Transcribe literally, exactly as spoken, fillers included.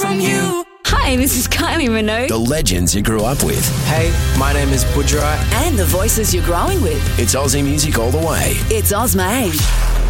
from you. Hi, this is Kylie Minogue. The legends you grew up with. Hey, my name is Budra. And the voices you're growing with. It's Aussie music all the way. It's Ozmade.